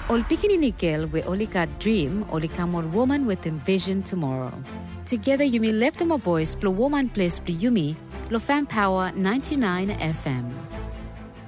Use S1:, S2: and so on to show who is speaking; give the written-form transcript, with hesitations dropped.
S1: Ol pikini nikel we olika dream olikamor woman with envision tomorrow. Together Yumi left them a voice plo woman place plo Yumi plo fan power 99 FM.